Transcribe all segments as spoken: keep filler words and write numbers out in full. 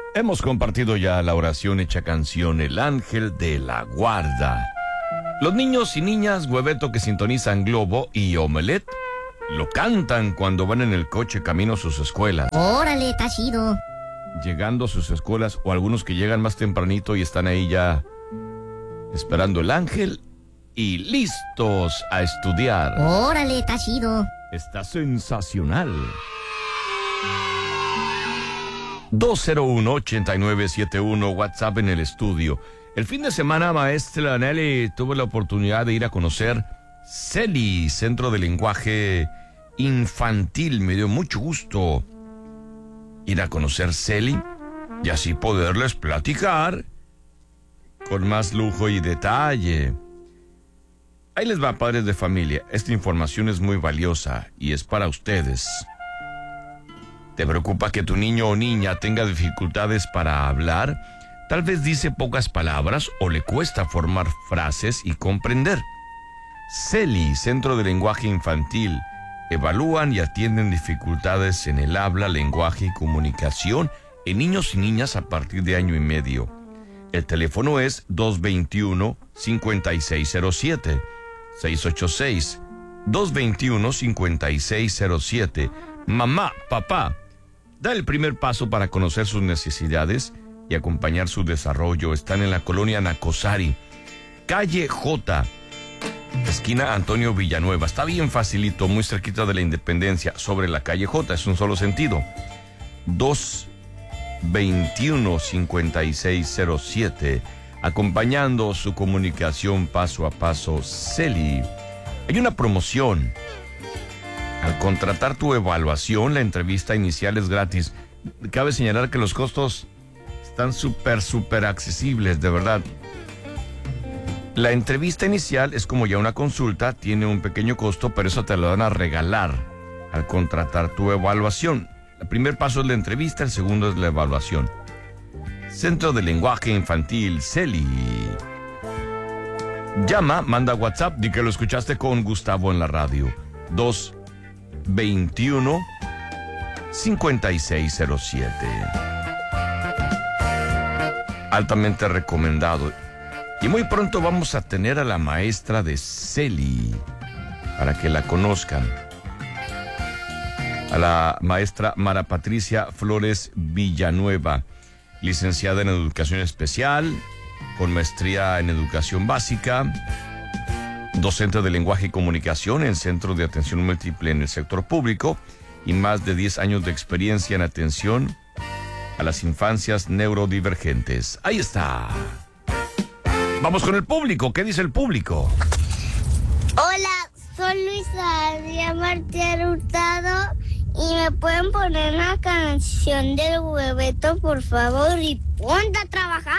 Hemos compartido ya la oración hecha canción El Ángel de la Guarda. Los niños y niñas hueveto que sintonizan Globo y Omelet lo cantan cuando van en el coche camino a sus escuelas. Órale, está chido. Llegando a sus escuelas, o algunos que llegan más tempranito y están ahí ya esperando el ángel y listos a estudiar. Órale, está chido. Está sensacional. dos cero uno, ocho nueve siete uno, WhatsApp en el estudio. El fin de semana, maestra Nelly, tuve la oportunidad de ir a conocer CELI, Centro de Lenguaje Infantil. Me dio mucho gusto ir a conocer CELI y así poderles platicar con más lujo y detalle. Ahí les va, padres de familia. Esta información es muy valiosa y es para ustedes. ¿Te preocupa que tu niño o niña tenga dificultades para hablar? Tal vez dice pocas palabras o le cuesta formar frases y comprender. CELI, Centro de Lenguaje Infantil, evalúan y atienden dificultades en el habla, lenguaje y comunicación en niños y niñas a partir de año y medio. El teléfono es dos dos uno, cinco seis cero siete, seis ocho seis, dos dos uno, cinco seis cero siete. Mamá, papá, da el primer paso para conocer sus necesidades y acompañar su desarrollo. Están en la colonia Nacosari, calle J, esquina Antonio Villanueva. Está bien facilito, muy cerquita de la Independencia, sobre la calle J, es un solo sentido. dos dos uno, cinco seis cero siete, acompañando su comunicación paso a paso. CELI. Hay una promoción. Al contratar tu evaluación, la entrevista inicial es gratis. Cabe señalar que los costos están súper, súper accesibles, de verdad. La entrevista inicial es como ya una consulta, tiene un pequeño costo, pero eso te lo van a regalar al contratar tu evaluación. El primer paso es la entrevista, el segundo es la evaluación. Centro de Lenguaje Infantil, CELI. Llama, manda WhatsApp, di que lo escuchaste con Gustavo en la radio. dos dos uno, cinco seis cero siete. Altamente recomendado. Y muy pronto vamos a tener a la maestra de CELI para que la conozcan. A la maestra Mara Patricia Flores Villanueva, licenciada en Educación Especial, con maestría en Educación Básica, docente de Lenguaje y Comunicación en Centro de Atención Múltiple en el sector público y más de diez años de experiencia en atención a las infancias neurodivergentes. Ahí está. Vamos con el público. ¿Qué dice el público? Hola, soy Luisa Adrián Martínez Hurtado y me pueden poner una canción del hueveto, por favor, y ponte a trabajar,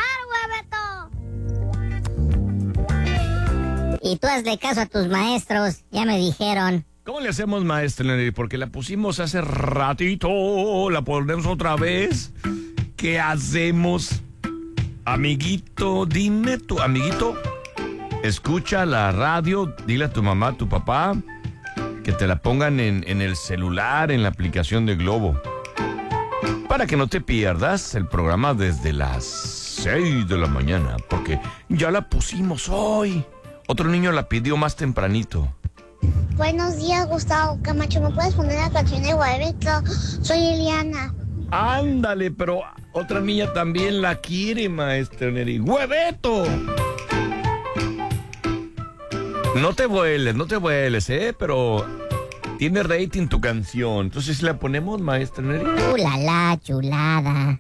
hueveto. Y tú hazle caso a tus maestros, ya me dijeron. ¿Cómo le hacemos, maestra Nelly? Porque la pusimos hace ratito, la ponemos otra vez. ¿Qué hacemos? Amiguito, dime tu amiguito, escucha la radio, dile a tu mamá, a tu papá, que te la pongan en, en el celular, en la aplicación de Globo, para que no te pierdas el programa desde las seis de la mañana, porque ya la pusimos hoy. Otro niño la pidió más tempranito. Buenos días, Gustavo Camacho, ¿me puedes poner la canción de hueveto? Soy Eliana. Ándale, pero otra niña también la quiere, maestra Neri. ¡Hueveto! No te vueles, no te vueles, ¿eh? Pero tiene rating tu canción. Entonces, si la ponemos, maestra Neri. ¡Ulala, chulada!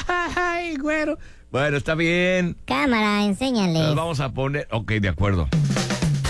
¡Ay, güero! Bueno, está bien. Cámara, enséñales. Nos vamos a poner... Ok, de acuerdo.